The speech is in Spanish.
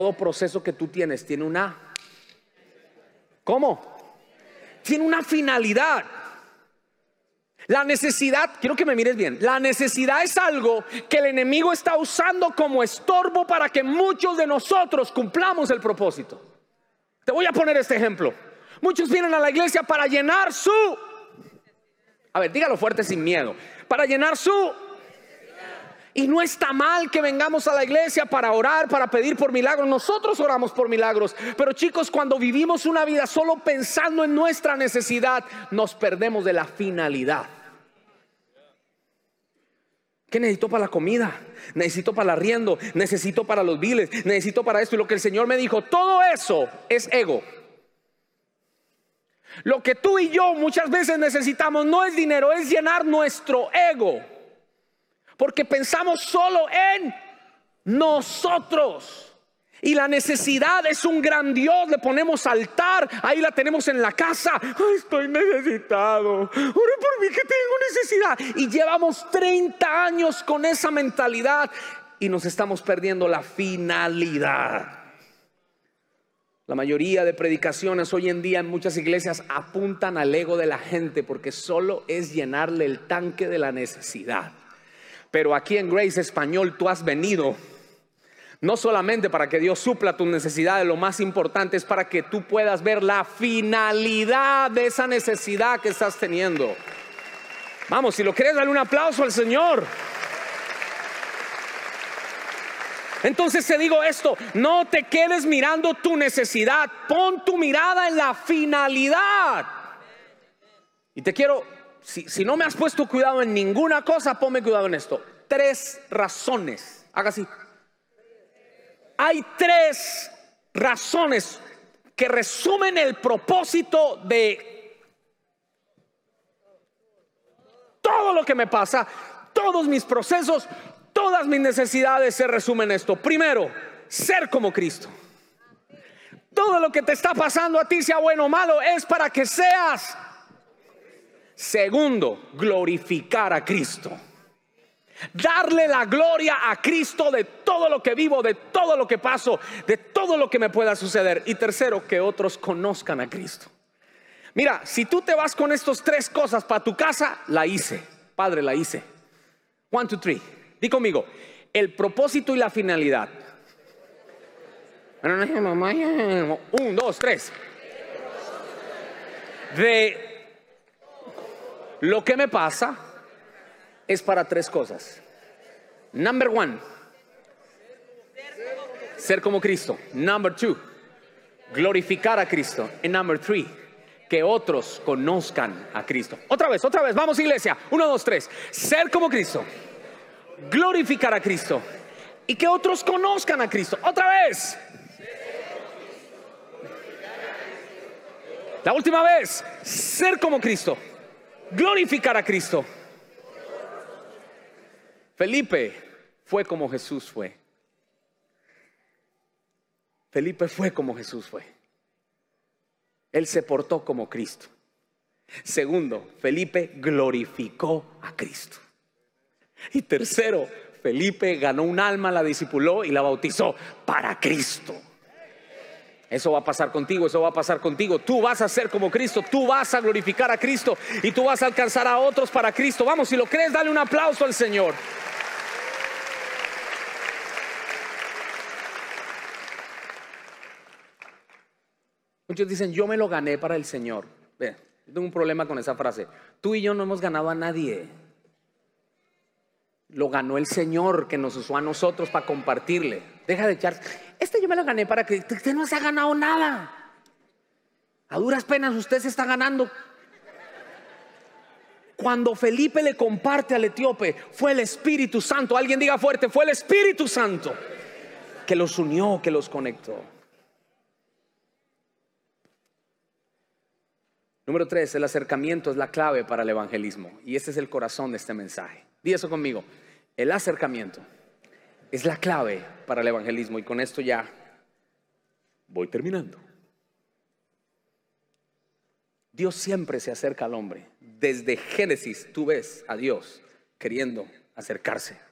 Todo proceso que tú tienes tiene una... ¿Cómo? Tiene una finalidad. La necesidad, quiero que me mires bien, la necesidad es algo que el enemigo está usando como estorbo para que muchos de nosotros cumplamos el propósito. Te voy a poner este ejemplo. Muchos vienen a la iglesia para llenar su... A ver, dígalo fuerte sin miedo. Para llenar su... Y no está mal que vengamos a la iglesia para orar, para pedir por milagros. Nosotros oramos por milagros. Pero chicos, cuando vivimos una vida solo pensando en nuestra necesidad, nos perdemos de la finalidad. ¿Qué necesito para la comida? Necesito para el arriendo, necesito para los biles, necesito para esto. Y lo que el Señor me dijo, todo eso es ego. Lo que tú y yo muchas veces necesitamos no es dinero, es llenar nuestro ego. Porque pensamos solo en nosotros. Y la necesidad es un gran Dios. Le ponemos altar, ahí la tenemos en la casa. Ay, estoy necesitado, ore por mí que tengo necesidad. Y llevamos 30 años con esa mentalidad y nos estamos perdiendo la finalidad. La mayoría de predicaciones hoy en día en muchas iglesias apuntan al ego de la gente, porque solo es llenarle el tanque de la necesidad. Pero aquí en Grace Español tú has venido no solamente para que Dios supla tus necesidades, lo más importante es para que tú puedas ver la finalidad de esa necesidad que estás teniendo. Vamos, si lo quieres, dale un aplauso al Señor. Entonces te digo esto, no te quedes mirando tu necesidad, pon tu mirada en la finalidad. Y te quiero, si no me has puesto cuidado en ninguna cosa, ponme cuidado en esto. 3 razones, haga así. Hay 3 razones que resumen el propósito de todo lo que me pasa, todos mis procesos, todas mis necesidades se resumen en esto. Primero, ser como Cristo. Todo lo que te está pasando a ti, sea bueno o malo, es para que seas. Segundo, glorificar a Cristo. Darle la gloria a Cristo de todo lo que vivo, de todo lo que paso, de todo lo que me pueda suceder. Y tercero, que otros conozcan a Cristo. Mira, si tú te vas con estas 3 cosas para tu casa, la hice, Padre, la hice. 1, 2, 3. Di conmigo, el propósito y la finalidad. 1, 2, 3. De lo que me pasa es para 3 cosas. Number 1, ser como Cristo. Number 2, glorificar a Cristo. Y number 3, que otros conozcan a Cristo. Otra vez, vamos iglesia. 1, 2, 3. Ser como Cristo, glorificar a Cristo y que otros conozcan a Cristo. Otra vez. La última vez. Ser como Cristo, glorificar a Cristo. Felipe fue como Jesús fue. Felipe fue como Jesús fue. Él se portó como Cristo. Segundo, Felipe glorificó a Cristo. Y tercero, Felipe ganó un alma, la discipuló y la bautizó para Cristo. Eso va a pasar contigo, eso va a pasar contigo. Tú vas a ser como Cristo, tú vas a glorificar a Cristo y tú vas a alcanzar a otros para Cristo. Vamos, si lo crees, dale un aplauso al Señor. Muchos dicen, yo me lo gané para el Señor. Yo tengo un problema con esa frase. Tú y yo no hemos ganado a nadie. Lo ganó el Señor, que nos usó a nosotros para compartirle. Deja de echar, yo me lo gané para que usted no se ha ganado nada. A duras penas usted se está ganando. Cuando Felipe le comparte al etíope, fue el Espíritu Santo. Alguien diga fuerte, fue el Espíritu Santo que los unió, que los conectó. Número 3, el acercamiento es la clave para el evangelismo. Y este es el corazón de este mensaje. Di eso conmigo. El acercamiento es la clave para el evangelismo. Y con esto ya voy terminando. Dios siempre se acerca al hombre. Desde Génesis tú ves a Dios queriendo acercarse